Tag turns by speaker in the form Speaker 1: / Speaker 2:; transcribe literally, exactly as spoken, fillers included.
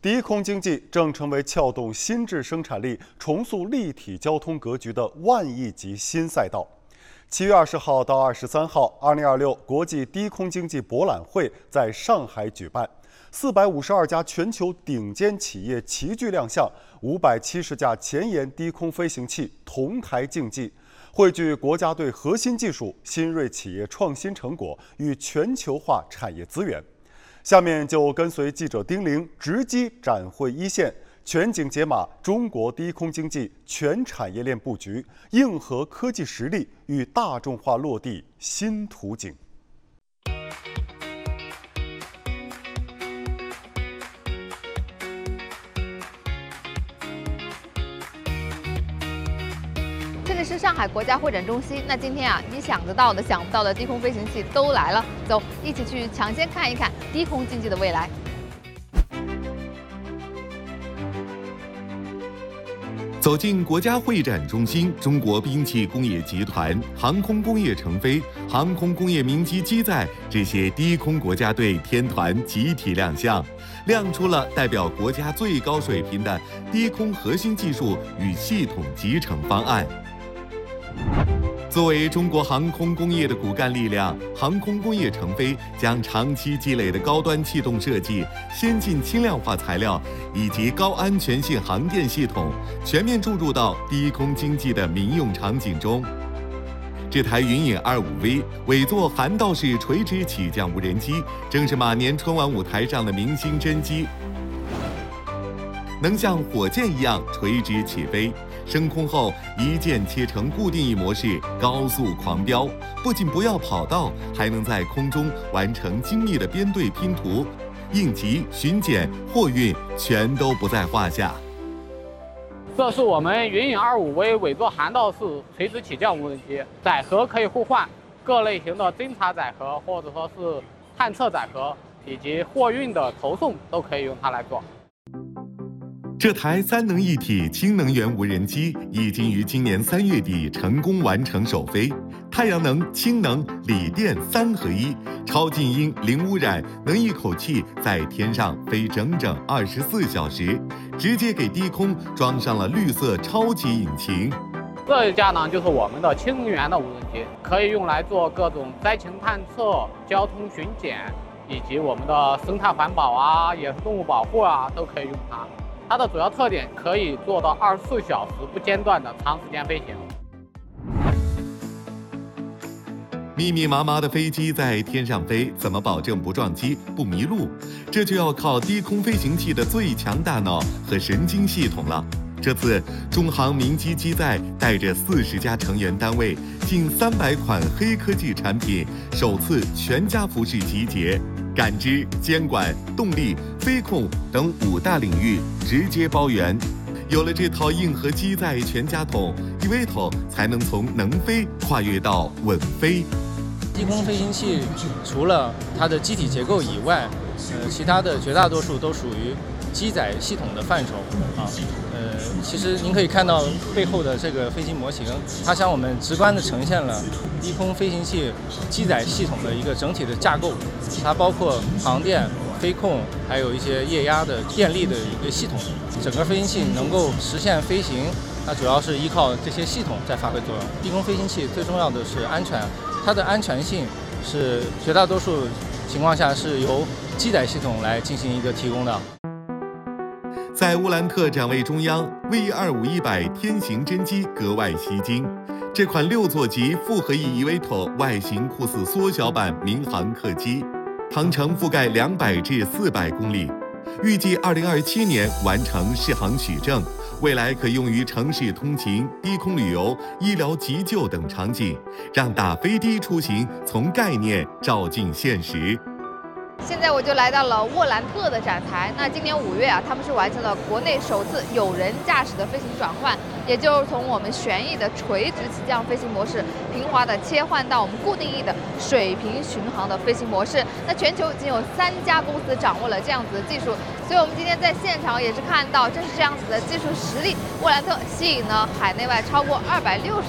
Speaker 1: 低空经济正成为撬动新质生产力、重塑立体交通格局的万亿级新赛道。七月二十号到二十三号，二零二六国际低空经济博览会在上海举办，四百五十二家全球顶尖企业齐聚亮相，五百七十架前沿低空飞行器同台竞技，汇聚国家队核心技术、新锐企业创新成果与全球化产业资源。下面就跟随记者丁玲直击展会一线，全景解码中国低空经济全产业链布局、硬核科技实力与大众化落地新图景。
Speaker 2: 这里是上海国家会展中心。那今天啊，你想得到的、想不到的低空飞行器都来了。走，一起去抢先看一看低空经济的未来。
Speaker 3: 走进国家会展中心，中国兵器工业集团、航空工业成飞、航空工业民机机载这些低空国家队天团集体亮相，亮出了代表国家最高水平的低空核心技术与系统集成方案。作为中国航空工业的骨干力量，航空工业成飞将长期积累的高端气动设计、先进轻量化材料以及高安全性航电系统，全面注入到低空经济的民用场景中。这台云影 二十五 V 委座涵道式垂直起降无人机，正是马年春晚舞台上的明星真机，能像火箭一样垂直起飞。升空后一键切成固定翼模式，高速狂飙，不仅不要跑道，还能在空中完成精密的编队拼图，应急、巡检、货运全都不在话下。
Speaker 4: 这是我们云影 二十五 V 委座涵道式垂直起降无人机，载荷可以互换，各类型的侦察载荷或者说是探测载荷以及货运的投送都可以用它来做。
Speaker 3: 这台三能一体氢能源无人机已经于今年三月底成功完成首飞，太阳能、氢能、锂电三合一，超静音、零污染，能一口气在天上飞整整二十四小时，直接给低空装上了绿色超级引擎。
Speaker 4: 这一架呢，就是我们的氢能源的无人机，可以用来做各种灾情探测、交通巡检，以及我们的生态环保啊、野生动物保护啊，都可以用它。它的主要特点可以做到二十四小时不间断的长时间飞行。
Speaker 3: 密密麻麻的飞机在天上飞，怎么保证不撞击、不迷路？这就要靠低空飞行器的最强大脑和神经系统了。这次中航民机机载带着四十家成员单位，近三百款黑科技产品，首次全家福式集结。感知、监管、动力、飞控等五大领域直接包圆。有了这套硬核机载全家桶 ，E V T O 才能从能飞跨越到稳飞。
Speaker 5: 低空飞行器除了它的机体结构以外，呃，其他的绝大多数都属于机载系统的范畴啊。呃，其实您可以看到背后的这个飞机模型，它向我们直观地呈现了低空飞行器机载系统的一个整体的架构。它包括航电、飞控，还有一些液压的电力的一个系统。整个飞行器能够实现飞行，它主要是依靠这些系统在发挥作用。低空飞行器最重要的是安全，它的安全性是绝大多数情况下是由机载系统来进行一个提供的。
Speaker 3: 在乌兰特展位中央，V 二五一百天行真机格外吸睛。这款六座级复合翼 E V T O 外形酷似缩小版民航客机，航程覆盖两百至四百公里，预计二零二七年完成试航许证，未来可用于城市通勤、低空旅游、医疗急救等场景，让打飞的出行从概念照进现实。
Speaker 2: 现在我就来到了沃兰特的展台。那今年五月啊，他们是完成了国内首次有人驾驶的飞行转换，也就是从我们旋翼的垂直起降飞行模式，平滑的切换到我们固定翼的水平巡航的飞行模式。那全球已经有三家公司掌握了这样子的技术，所以我们今天在现场也是看到，正是这样子的技术实力，沃兰特吸引了海内外超过二百六十